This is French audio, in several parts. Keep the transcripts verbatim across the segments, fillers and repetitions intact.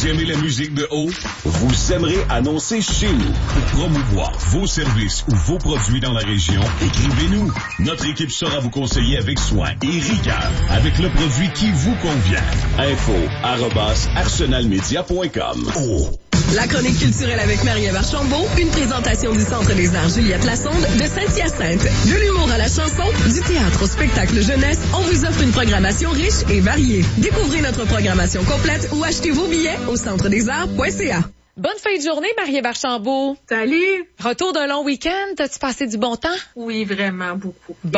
Vous aimez la musique de haut? Vous aimerez annoncer chez nous. Pour promouvoir vos services ou vos produits dans la région, écrivez-nous. Notre équipe saura vous conseiller avec soin et rigueur, avec le produit qui vous convient. Info arobase arsenalmedia point com. Oh. La chronique culturelle avec Marie-Ève Archambault, une présentation du Centre des Arts Juliette Lassonde de Saint-Hyacinthe. De l'humour à la chanson, du théâtre au spectacle jeunesse, on vous offre une programmation riche et variée. Découvrez notre programmation complète ou achetez vos billets au centre des arts point c a. Bonne fin de journée, Marie-Ève Archambault. Salut! Retour d'un long week-end, t'as-tu passé du bon temps? Oui, vraiment beaucoup. Bon.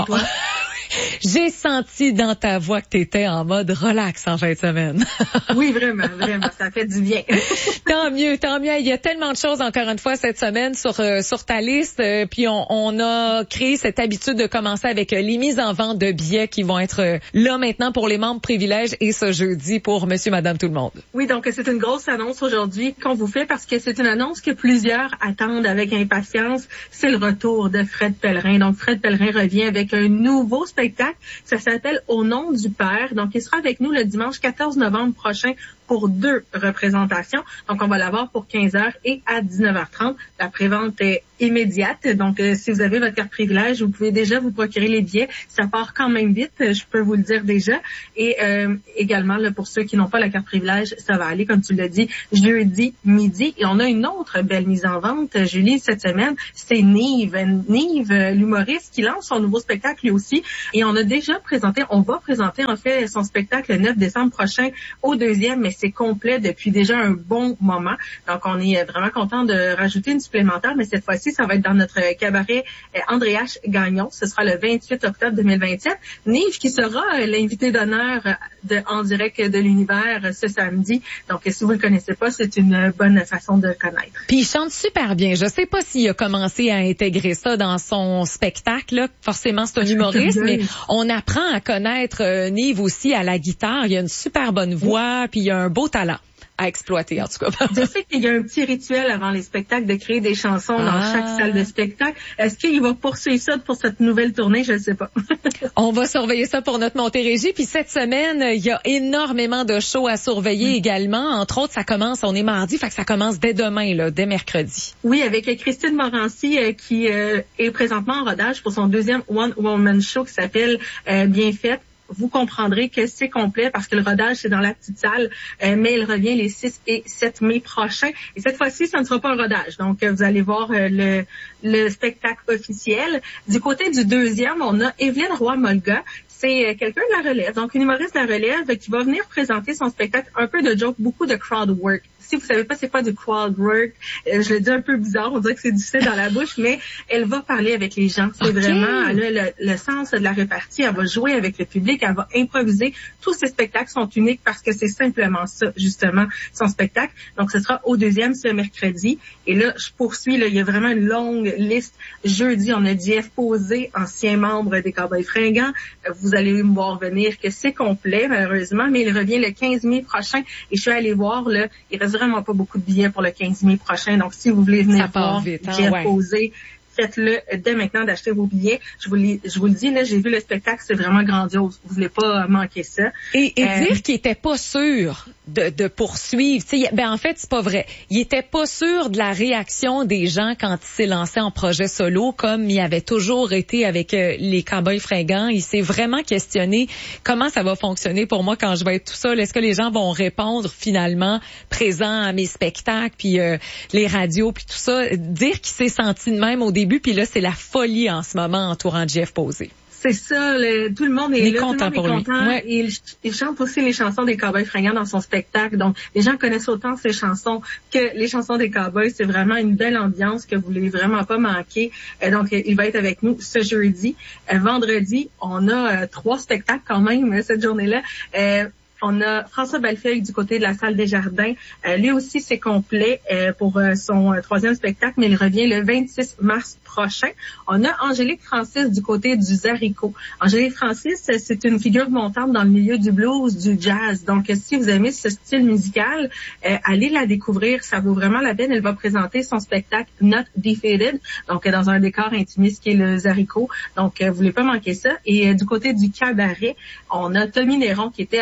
J'ai senti dans ta voix que t'étais en mode relax en fin de semaine. Oui, vraiment, vraiment, ça fait du bien. Tant mieux, tant mieux. Il y a tellement de choses encore une fois cette semaine sur euh, sur ta liste. Euh, puis on, on a créé cette habitude de commencer avec euh, les mises en vente de billets qui vont être euh, là maintenant pour les membres privilèges et ce jeudi pour Monsieur, Madame, tout le monde. Oui, donc c'est une grosse annonce aujourd'hui qu'on vous fait parce que c'est une annonce que plusieurs attendent avec impatience. C'est le retour de Fred Pellerin. Donc Fred Pellerin revient avec un nouveau spectacle. Ça s'appelle Au nom du Père. Donc, il sera avec nous le dimanche quatorze novembre prochain pour deux représentations. Donc, on va l'avoir pour quinze heures et à dix-neuf heures trente. La prévente est immédiate. Donc, euh, si vous avez votre carte privilège, vous pouvez déjà vous procurer les billets. Ça part quand même vite, je peux vous le dire déjà. Et euh, également, là, pour ceux qui n'ont pas la carte privilège, ça va aller, comme tu l'as dit, jeudi midi. Et on a une autre belle mise en vente, Julie, cette semaine. C'est Nive. Nive, l'humoriste, qui lance son nouveau spectacle lui aussi. Et on a déjà présenté, on va présenter en fait son spectacle le neuf décembre prochain au deuxième, mais c'est complet depuis déjà un bon moment. Donc, on est vraiment content de rajouter une supplémentaire, mais cette fois-ci, ça va être dans notre cabaret André-H. Gagnon. Ce sera le vingt-huit octobre deux mille vingt-sept. Nive qui sera l'invité d'honneur de En direct de l'univers ce samedi. Donc, si vous le connaissez pas, c'est une bonne façon de le connaître. Puis, il chante super bien. Je sais pas s'il a commencé à intégrer ça dans son spectacle, là. Forcément, c'est un humoriste, mais on apprend à connaître euh, Nive aussi à la guitare. Il a une super bonne voix, oui. Puis il a un beau talent à exploiter, en tout cas. Je sais qu'il y a un petit rituel avant les spectacles de créer des chansons ah. dans chaque salle de spectacle. Est-ce qu'il va poursuivre ça pour cette nouvelle tournée? Je ne sais pas. On va surveiller ça pour notre Montérégie. Puis cette semaine, il y a énormément de shows à surveiller mmh. également. Entre autres, ça commence, on est mardi, fait que ça commence dès demain, là, dès mercredi. Oui, avec Christine Morancy euh, qui euh, est présentement en rodage pour son deuxième One Woman Show qui s'appelle euh, Bien Faite. Vous comprendrez que c'est complet parce que le rodage, c'est dans la petite salle, euh, mais il revient les six et sept mai prochains. Et cette fois-ci, ça ne sera pas un rodage. Donc, euh, vous allez voir euh, le, le spectacle officiel. Du côté du deuxième, on a Evelyne Roy-Molga. C'est quelqu'un de la relève, donc une humoriste de la relève qui va venir présenter son spectacle, un peu de joke, beaucoup de crowd work. Si vous savez pas c'est quoi du crowd work, euh, je le dis un peu bizarre, on dirait que c'est difficile dans la bouche, mais elle va parler avec les gens. C'est okay. Vraiment, elle a le, le sens de la répartie, elle va jouer avec le public, elle va improviser. Tous ces spectacles sont uniques parce que c'est simplement ça, justement, son spectacle. Donc, ce sera au deuxième ce mercredi. Et là, je poursuis, là, il y a vraiment une longue liste. Jeudi, on a Jeff Posé, ancien membre des Cowboys Fringants. Vous allez me voir venir que c'est complet, malheureusement, mais il revient le quinze mai prochain. Et je suis allée voir, là, il reste vraiment pas beaucoup de billets pour le quinze mai prochain. Donc, si vous voulez venir ça voir vite, hein, Jeff ouais. Posé, faites-le dès maintenant d'acheter vos billets. Je vous, li, je vous le dis, là, j'ai vu le spectacle, c'est vraiment grandiose. Vous voulez pas manquer ça. Et, et euh, dire qu'il était pas sûr de, de poursuivre, tu sais, ben en fait c'est pas vrai. Il était pas sûr de la réaction des gens quand il s'est lancé en projet solo, comme il avait toujours été avec euh, les Cowboys Fringants. Il s'est vraiment questionné comment ça va fonctionner pour moi quand je vais être tout seul. Est-ce que les gens vont répondre finalement présents à mes spectacles, puis euh, les radios, puis tout ça. Dire qu'il s'est senti de même au début, puis là c'est la folie en ce moment entourant Jeff Posé. C'est ça, le, tout le monde est, est là, content tout le monde est content. Ouais. Et il, il chante aussi les chansons des Cowboys Fringants dans son spectacle. Donc, les gens connaissent autant ces chansons que les chansons des Cowboys. C'est vraiment une belle ambiance que vous voulez vraiment pas manquer. Euh, donc, il va être avec nous ce jeudi. Euh, vendredi, on a euh, trois spectacles quand même cette journée-là. Euh, On a François Bellefeuille du côté de la Salle des Jardins. Euh, lui aussi, c'est complet euh, pour euh, son euh, troisième spectacle, mais il revient le vingt-six mars prochain. On a Angélique Francis du côté du Zarico. Angélique Francis, c'est une figure montante dans le milieu du blues, du jazz. Donc, si vous aimez ce style musical, euh, allez la découvrir. Ça vaut vraiment la peine. Elle va présenter son spectacle Not Defeated, donc euh, dans un décor intimiste qui est le Zarico. Donc, euh, vous voulez pas manquer ça. Et euh, du côté du cabaret, on a Tommy Néron qui était avec nous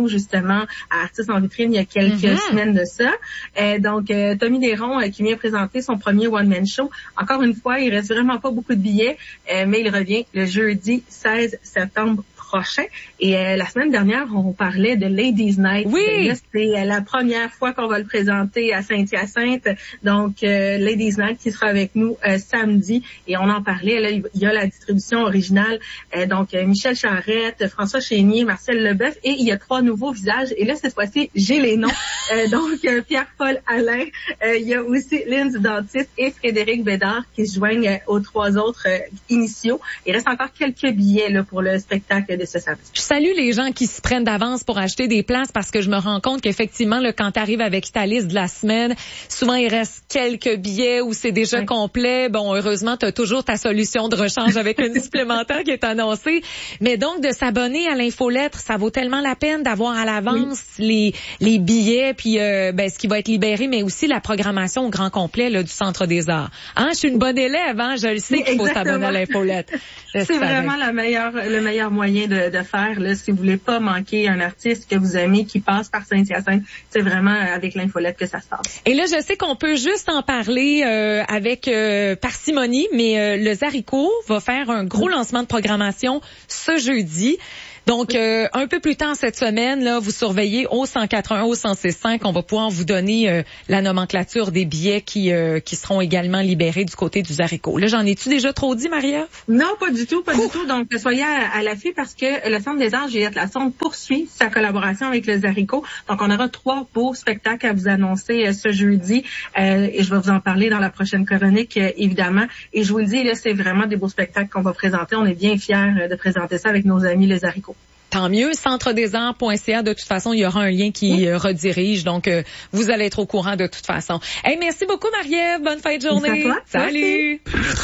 nous, justement, à Artistes en vitrine il y a quelques mm-hmm. semaines de ça. Euh, donc, euh, Tommy Desron euh, qui vient présenter son premier one-man show. Encore une fois, il reste vraiment pas beaucoup de billets, euh, mais il revient le jeudi seize septembre prochain. Et euh, la semaine dernière, on parlait de Ladies Night. Oui. Là, c'est euh, la première fois qu'on va le présenter à Saint-Hyacinthe. Donc, euh, Ladies Night qui sera avec nous euh, samedi. Et on en parlait. Là, il y a la distribution originale. Euh, donc, euh, Michel Charette, François Chénier, Marcel Leboeuf. Et il y a trois nouveaux visages. Et là, cette fois-ci, j'ai les noms. euh, donc, euh, Pierre-Paul Alain. Euh, il y a aussi Lindsay Dantiste et Frédéric Bédard qui se joignent euh, aux trois autres euh, initiaux. Il reste encore quelques billets là, pour le spectacle de ce samedi. Je salue les gens qui se prennent d'avance pour acheter des places parce que je me rends compte qu'effectivement, là, quand tu arrives avec ta liste de la semaine, souvent il reste quelques billets où c'est déjà oui. complet. Bon, heureusement, tu as toujours ta solution de rechange avec une supplémentaire qui est annoncée. Mais donc, de s'abonner à l'infolettre, ça vaut tellement la peine d'avoir à l'avance oui. les les billets, puis euh, ben, ce qui va être libéré, mais aussi la programmation au grand complet là, du Centre des Arts. Hein, je suis une bonne élève, hein, je le sais oui, qu'il faut s'abonner à l'infolettre. C'est vraiment la meilleure, le meilleur moyen de, de faire là, si vous voulez pas manquer un artiste que vous aimez qui passe par Saint-Hyacinthe. C'est vraiment avec l'infolette que ça se passe. Et là, je sais qu'on peut juste en parler euh, avec euh, parcimonie, mais euh, le Zarico va faire un gros lancement de programmation ce jeudi. Donc, euh, un peu plus tard cette semaine, là, vous surveillez au cent quatre-vingt-un, au cent six cinq. On va pouvoir vous donner euh, la nomenclature des billets qui euh, qui seront également libérés du côté du Zarico. Là, j'en ai-tu déjà trop dit, Marie-Ève? Non, pas du tout, pas Ouh. du tout. Donc, soyez à, à l'affût parce que le Centre des Arts Juliette Lassonde poursuit sa collaboration avec le Zarico. Donc, on aura trois beaux spectacles à vous annoncer euh, ce jeudi. Euh, et je vais vous en parler dans la prochaine chronique, euh, évidemment. Et je vous le dis, là, c'est vraiment des beaux spectacles qu'on va présenter. On est bien fiers euh, de présenter ça avec nos amis les Zarico. Tant mieux. centre des arts point c a. De toute façon, il y aura un lien qui oui. euh, redirige. Donc, euh, vous allez être au courant de toute façon. Hey, merci beaucoup, Marie-Ève. Bonne fin de journée. Salut. Salut.